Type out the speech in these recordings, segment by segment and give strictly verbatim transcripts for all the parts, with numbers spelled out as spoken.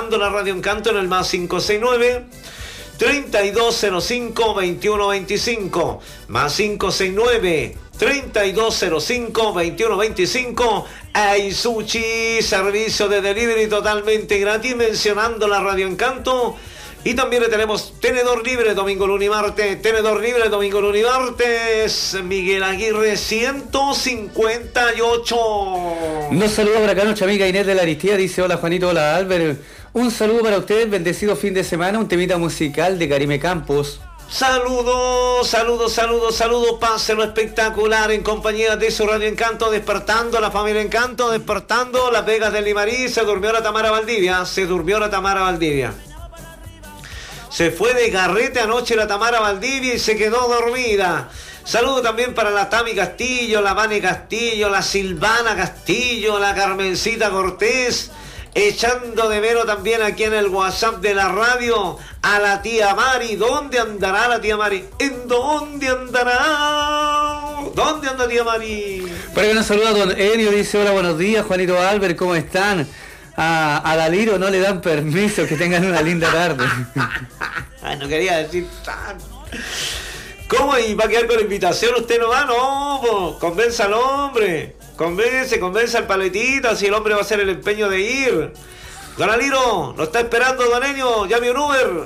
llamando a la Radio Encanto en el más cinco seis nueve, treinta y dos cero cinco, veintiuno veinticinco, más cinco seis nueve, treinta y dos cero cinco, veintiuno veinticinco. Aisuchi, servicio de delivery totalmente gratis, mencionando la Radio Encanto. Y también le tenemos tenedor libre domingo, lunes y martes. Tenedor libre domingo, lunes y martes. Miguel Aguirre ciento cincuenta y ocho. Nos saluda por acá nuestra amiga Inés de la Aristía. Dice: hola Juanito, hola Albert. Un saludo para ustedes, bendecido fin de semana. Un temita musical de Karime Campos. Saludos, saludos, saludos, saludos. Páselo espectacular en compañía de su Radio Encanto, despertando la familia Encanto, despertando Las Vegas del Limarí. Se durmió la Tamara Valdivia, se durmió la Tamara Valdivia. Se fue de carrete anoche la Tamara Valdivia y se quedó dormida. Saludo también para la Tami Castillo, la Vane Castillo, la Silvana Castillo, la Carmencita Cortés. Echando de menos también aquí en el WhatsApp de la radio a la tía Mari. ¿Dónde andará la tía Mari? ¿En dónde andará? ¿Dónde anda tía Mari? Para que nos saluda don Enio, dice: hola, buenos días Juanito, Albert, ¿cómo están? A, a Daliro no le dan permiso, que tengan una linda tarde. No quería decir tan... ¿Cómo? ¿Y va a quedar con la invitación? ¿Usted no va? No, po. Convenza al hombre. Convence, convence al paletita, si el hombre va a hacer el empeño de ir. Don Aliro, lo está esperando don Enio, llame un Uber.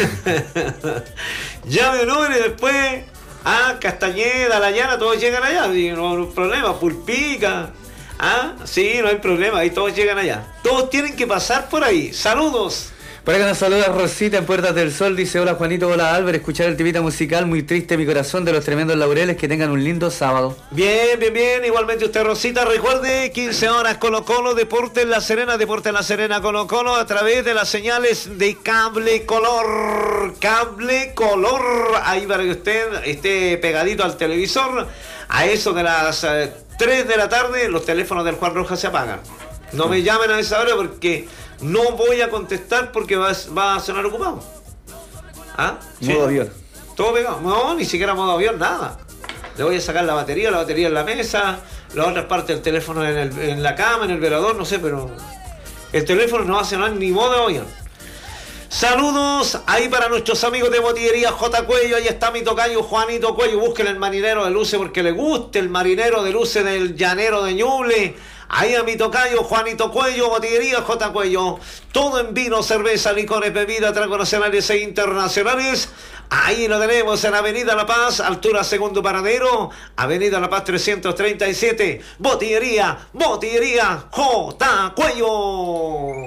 Llame un Uber y después, ah, Castañeda, La Llana, todos llegan allá, no hay problema, Pulpica, ah, sí, no hay problema, ahí todos llegan allá. Todos tienen que pasar por ahí. Saludos. Para que nos saluda Rosita en Puertas del Sol, dice: hola Juanito, hola Albert, escuchar el temita musical, muy triste mi corazón, de Los Tremendos Laureles, que tengan un lindo sábado. Bien, bien, bien, igualmente usted Rosita, recuerde, quince horas Colo Colo, Deporte en La Serena, Deporte en La Serena, Colo Colo, a través de las señales de Cable Color, Cable Color, ahí para que usted esté pegadito al televisor. A eso de las eh, tres de la tarde, los teléfonos del Juan Rojas se apagan. No me llamen a esa hora porque no voy a contestar porque va, va a sonar ocupado. ¿Ah? ¿Sí? Modo avión. Todo pegado. No, ni siquiera modo avión, nada. Le voy a sacar la batería, la batería en la mesa, la otra parte del teléfono en, el, en la cama, en el velador, no sé, pero el teléfono no va a sonar ni modo avión. Saludos ahí para nuestros amigos de Botillería J. Cuello. Ahí está mi tocayo Juanito Cuello. Busquen el marinero de Luce porque le guste el marinero de Luce del llanero de Ñuble. Ahí a mi tocayo Juanito Cuello, Botillería J. Cuello. Todo en vino, cerveza, licores, bebidas, tragos nacionales e internacionales. Ahí lo tenemos en Avenida La Paz, altura Segundo Paradero, Avenida La Paz trescientos treinta y siete. Botillería, Botillería J. Cuello.